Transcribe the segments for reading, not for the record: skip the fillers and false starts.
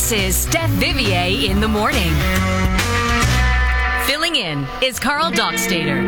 This is Steph Vivier in the morning. Filling in is Carl Dockstader.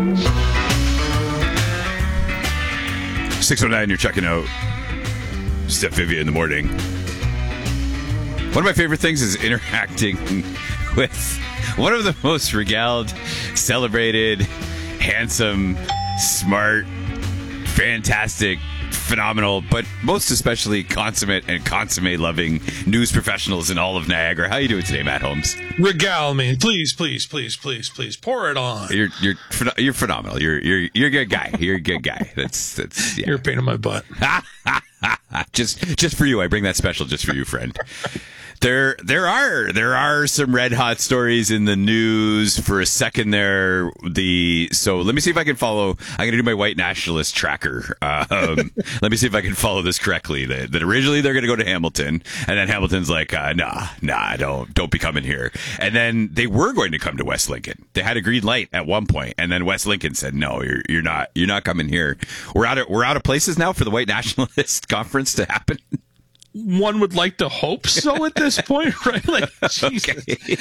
6:09, you're checking out Steph Vivier in the morning. One of my favorite things is interacting with one of the most regaled, celebrated, handsome, smart, fantastic, phenomenal, but most especially consummate and consummate loving news professionals in all of Niagara. How you doing today, Matt Holmes? Regale me, please, pour it on. You're phenomenal. You're a good guy. You're a good guy. That's yeah. You're a pain in my butt. just for you. I bring that special just for you, friend. There are some red hot stories in the news for a second there. So let me see if I can follow. I'm going to do my white nationalist tracker. Let me see if I can follow this correctly. That originally they're going to go to Hamilton, and then Hamilton's like, nah, don't be coming here. And then they were going to come to West Lincoln. They had a green light at one point, and then West Lincoln said, no, you're not coming here. We're out of places now for the white nationalist conference to happen. One would like to hope so at this point, right? Like, Jesus. Okay.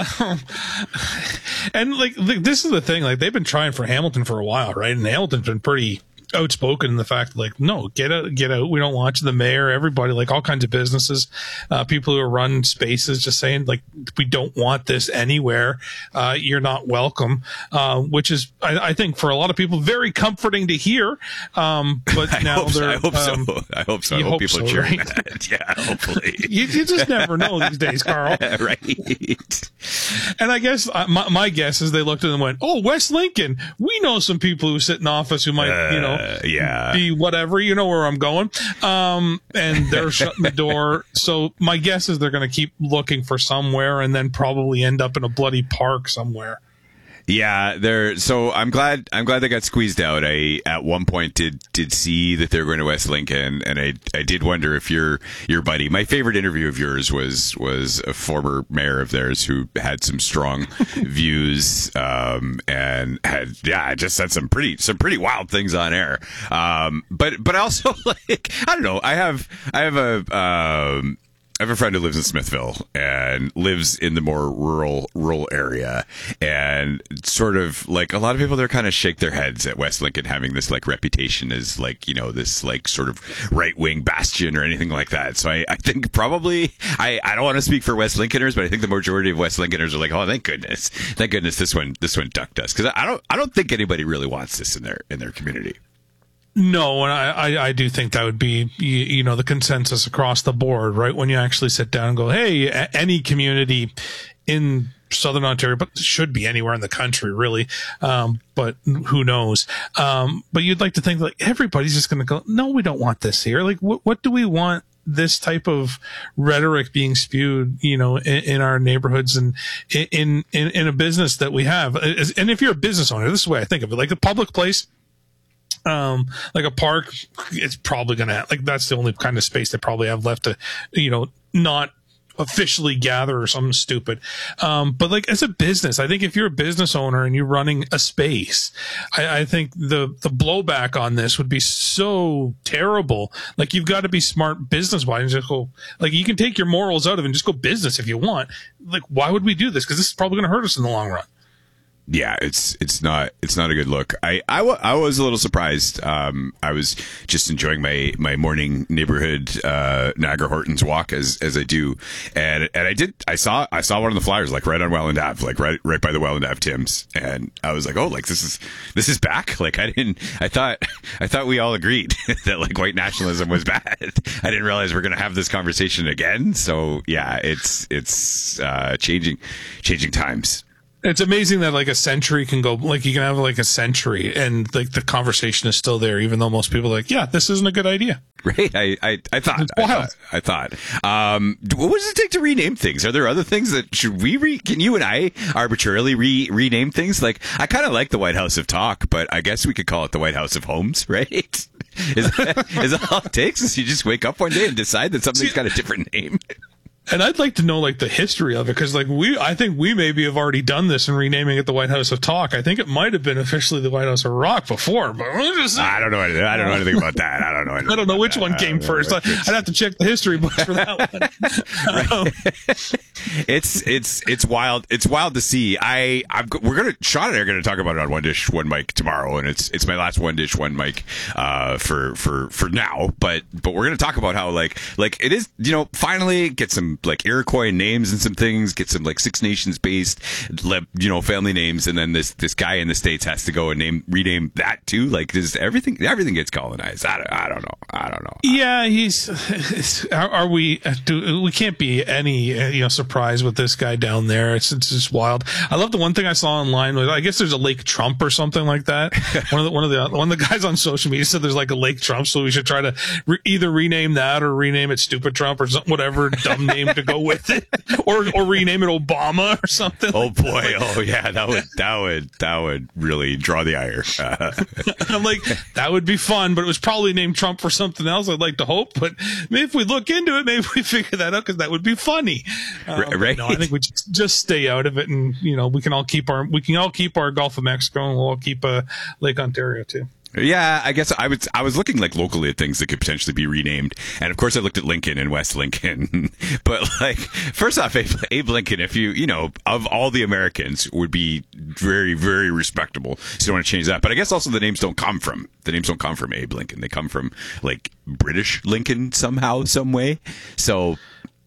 And this is the thing. Like, they've been trying for Hamilton for a while, right? And Hamilton's been pretty outspoken in the fact, like, no, get out. We don't want you. The mayor, everybody, like all kinds of businesses, people who run spaces, just saying, like, we don't want this anywhere. You're not welcome. Which is, I think, for a lot of people, very comforting to hear. But now I hope so. I hope people are cheering right? that. Yeah, hopefully. you just never know these days, Carl. Right. And I guess my guess is they looked at it and went, "Oh, West Lincoln. We know some people who sit in office who might, be whatever. You know where I'm going." And they're shutting the door. So my guess is they're going to keep looking for somewhere, and then probably end up in a bloody park somewhere. Yeah, so I'm glad they got squeezed out. I at one point did see that they were going to West Lincoln, and I did wonder if your buddy. My favorite interview of yours was a former mayor of theirs who had some strong views, and had just said some pretty wild things on air. But also, like, I don't know. I have a friend who lives in Smithville and lives in the more rural area, and sort of like a lot of people there kind of shake their heads at West Lincoln having this like reputation as like, this like sort of right wing bastion or anything like that. So I think probably I don't want to speak for West Lincolners, but I think the majority of West Lincolners are like, oh, thank goodness this one ducked us, because I don't think anybody really wants this in their community. No, and I do think that would be, the consensus across the board, right? When you actually sit down and go, hey, any community in Southern Ontario, but should be anywhere in the country, really. But who knows? But you'd like to think like everybody's just going to go, no, we don't want this here. Like, what do we want this type of rhetoric being spewed, in our neighborhoods and in a business that we have? And if you're a business owner, this is the way I think of it, like a public place, like a park, it's probably going to like, that's the only kind of space they probably have left to, not officially gather or something stupid. But like as a business, I think if you're a business owner and you're running a space, I think the blowback on this would be so terrible. Like, you've got to be smart business wise and just go, like, you can take your morals out of it and just go business if you want. Like, why would we do this? Because this is probably going to hurt us in the long run. Yeah, it's not a good look. I was a little surprised. I was just enjoying my morning neighborhood Niagara Hortons walk as I do, and I saw one of the flyers like right on Welland Ave, like right by the Welland Ave Tim's, and I was like, oh, like this is back. Like I thought we all agreed that like white nationalism was bad. I didn't realize we're gonna have this conversation again. So yeah, it's changing times. It's amazing that like a century can go, like you can have like a century and like the conversation is still there, even though most people are like, yeah, this isn't a good idea. Right. I thought. What does it take to rename things? Are there other things that can you and I arbitrarily rename things? Like, I kind of like the White House of Talk, but I guess we could call it the White House of Homes, right? Is that all it takes? Is you just wake up one day and decide that something's got a different name? And I'd like to know like the history of it, because like I think we maybe have already done this and renaming it the White House of Talk. I think it might have been officially the White House of Rock before, but I don't know anything. I don't know anything about that. I don't know which one came first. I'd have to check the history books for that one. It's wild. It's wild to see. Sean and I are gonna talk about it on One Dish One Mic tomorrow, and it's my last One Dish One Mic for now. But we're gonna talk about how like it is, finally get some like Iroquois names and some things, get some like Six Nations based family names, and then this guy in the States has to go and rename that too. Like, does everything gets colonized? I don't know. Yeah, we can't be any surprised with this guy down there. It's just wild. I love the one thing I saw online. I guess there's a Lake Trump or something like that. one of the guys on social media said there's like a Lake Trump, so we should try to either rename that or rename it Stupid Trump or whatever dumb name to go with it, or rename it Obama or something. Oh boy! Oh yeah, that would really draw the ire. I'm like, that would be fun, but it was probably named Trump for something else. I'd like to hope, but maybe if we look into it, maybe we figure that out, because that would be funny. Right? No, I think we just stay out of it, and we can all keep our Gulf of Mexico, and we'll all keep Lake Ontario too. Yeah, I guess I was looking like locally at things that could potentially be renamed, and of course I looked at Lincoln and West Lincoln. But like, first off, Abe Lincoln, if of all the Americans, would be very, very respectable. So you don't want to change that. But I guess also the names don't come from Abe Lincoln. They come from like British Lincoln somehow, some way. So.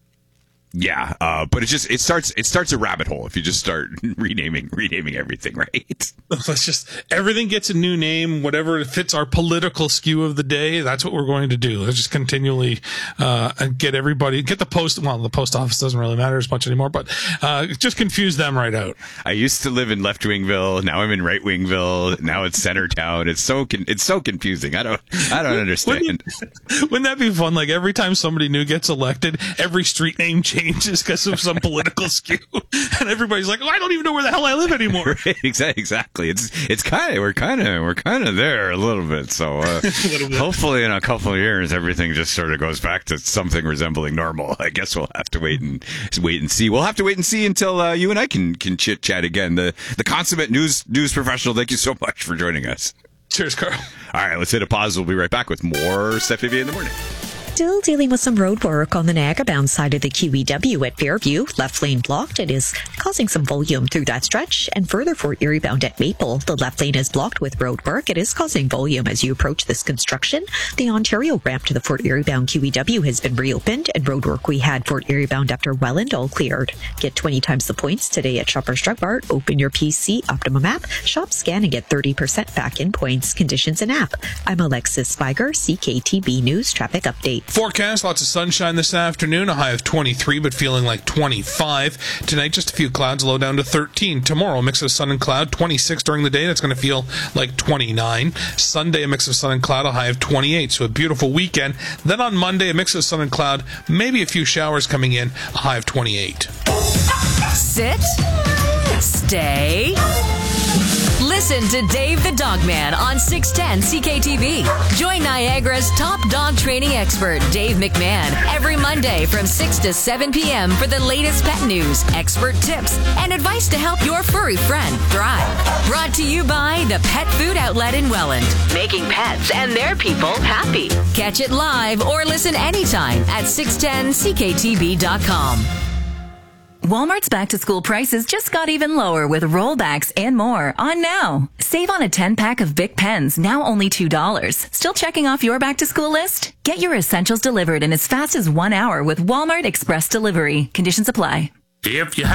Yeah, but it starts a rabbit hole if you just start renaming everything, right? Everything gets a new name, whatever fits our political skew of the day. That's what we're going to do. Let's just continually get the post. Well, the post office doesn't really matter as much anymore, but just confuse them right out. I used to live in Left Wingville. Now I'm in Right Wingville. Now it's Centertown. It's so confusing. I don't understand. Wouldn't that be fun? Like every time somebody new gets elected, every street name changes because of some political skew, and everybody's like, I don't even know where the hell I live anymore. Right, exactly. It's we're kind of there a little bit. So hopefully in a couple of years everything just sort of goes back to something resembling normal. I guess we'll have to wait and see. We'll have to wait and see until you and I can chit chat again. The consummate news professional. Thank you so much for joining us. Cheers, Carl. All right, let's hit a pause. We'll be right back with more Steph Vivier in the morning. Still dealing with some road work on the Niagara-bound side of the QEW at Fairview. Left lane blocked. It is causing some volume through that stretch. And further for Erie-bound at Maple, the left lane is blocked with road work. It is causing volume as you approach this construction. The Ontario ramp to the Fort Erie-bound QEW has been reopened, and road work we had Fort Erie-bound after Welland all cleared. Get 20 times the points today at Shoppers Drug Mart. Open your PC Optimum app, shop, scan, and get 30% back in points. Conditions and app. I'm Alexis Spiger, CKTB News Traffic Update. Forecast, lots of sunshine this afternoon, a high of 23, but feeling like 25. Tonight, just a few clouds, low down to 13. Tomorrow, a mix of sun and cloud, 26 during the day. That's going to feel like 29. Sunday, a mix of sun and cloud, a high of 28. So a beautiful weekend. Then on Monday, a mix of sun and cloud, maybe a few showers coming in, a high of 28. Sit. Stay. Listen to Dave the Dogman on 610 CKTV. Join Niagara's top dog training expert, Dave McMahon, every Monday from 6 to 7 p.m. for the latest pet news, expert tips, and advice to help your furry friend thrive. Brought to you by the Pet Food Outlet in Welland, making pets and their people happy. Catch it live or listen anytime at 610CKTV.com. Walmart's back-to-school prices just got even lower with rollbacks and more on now. Save on a 10-pack of Bic pens, now only $2. Still checking off your back-to-school list? Get your essentials delivered in as fast as 1 hour with Walmart Express Delivery. Conditions apply. If you